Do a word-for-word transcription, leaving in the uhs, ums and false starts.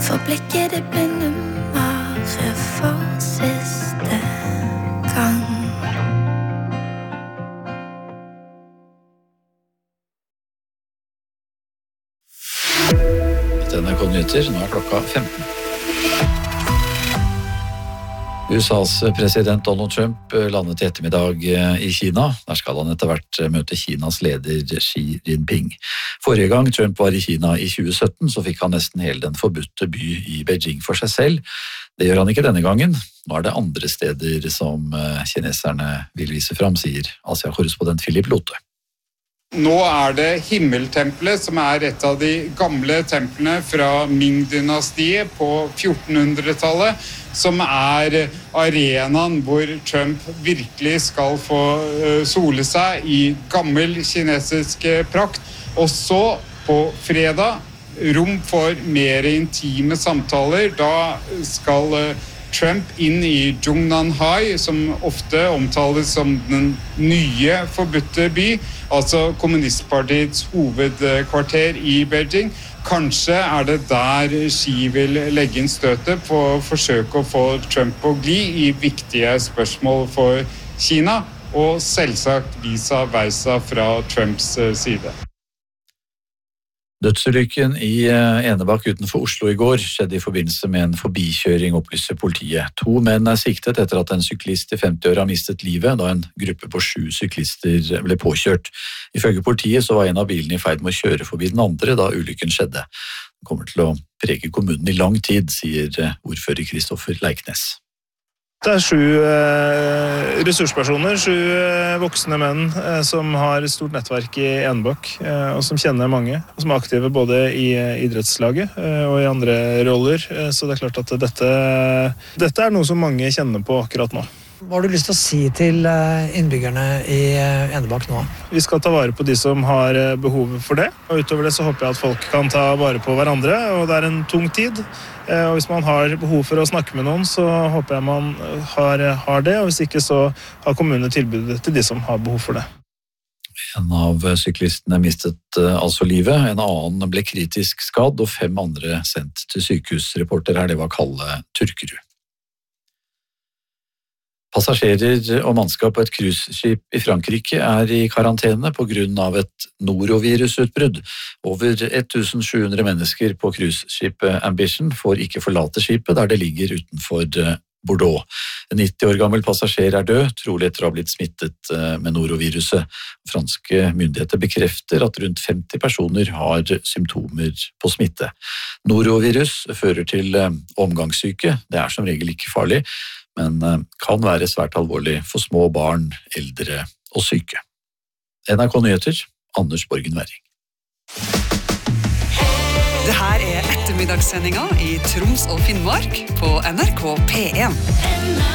For blikket det blinde mare for siste gang. N R K Nyheter, nå er klokka femten. U S A's president Donald Trump landet i ettermiddag i Kina. Der skal han etter hvert møte Kinas leder Xi Jinping. Forrige gang Trump var i Kina i tjue sytten, så fikk han nesten hele den forbudte by i Beijing for seg selv. Det gjør han ikke denne gangen. Nå er det andre steder som kineserne vil vise fram, sier Asia-korrespondent Philip Lote. Nå er det Himmeltempelet, som er et av de gamle templene fra Ming-dynastiet på fjortenhundretallet, som er arenaen hvor Trump virkelig skal få sole seg i gammel kinesisk prakt. Og så på fredag, rom for mer intime samtaler, da skal Trump inn i Zhongnanhai, som ofte omtales som den nye forbudte by, altså kommunistpartiets hovedkvarter i Beijing. Kanskje er det der Xi vil legge inn støtet på å forsøke å få Trump på gli i viktige spørsmål for Kina, og selvsagt visa versa fra Trumps side. Dødsulykken i Enebakk utenfor Oslo i går skjedde i forbindelse med en forbikjøring, opplyser politiet. To menn er siktet etter at en syklist i femti år har mistet livet da en gruppe på sju syklister ble påkjørt. Ifølge politiet så var en av bilene i ferd med å kjøre forbi den andre da ulykken skjedde. Den kommer til å prege kommunen i lang tid, sier ordfører Kristoffer Leiknes. Det er sju eh, ressurspersoner, sju eh, voksne menn eh, som har et stort nettverk i Enebakk, eh, og som kjenner mange, og som er aktive både i eh, idrettslaget eh, og i andre roller. Eh, så det er klart at dette, dette er noe som mange kjenner på akkurat nå. Hva har du lyst til å si til innbyggerne i Enebakk nå? Vi skal ta vare på de som har behov for det, og utover det så håper jeg at folk kan ta vare på hverandre, og det er en tung tid. Og hvis man har behov for å snakke med noen, så håper jeg man har, har det, og hvis ikke så har kommunene tilbudet til de som har behov for det. En av syklistene mistet altså livet, en annen ble kritisk skadd, og fem andre sendt til sykehus. Reporter her, det var Kalle Turkerud. Passasjerer og mannskap på et cruiseskip i Frankrike er i karantene på grunn av et norovirusutbrudd. Over tusen sju hundre mennesker på cruiseskipet Ambition får ikke forlate skipet der det ligger utenfor Bordeaux. En nitti år gammel passasjer er død, trolig etter å ha blitt smittet med noroviruset. Franske myndigheter bekrefter at rundt femti personer har symptomer på smitte. Norovirus fører til omgangssyke, det er som regel ikke farlig, men kan være svært alvorlig for små barn, eldre og syke. N R K Nyheter, Anders Borgen Werring. Det her er ettermiddagssendinga i Troms og Finnmark på N R K P en.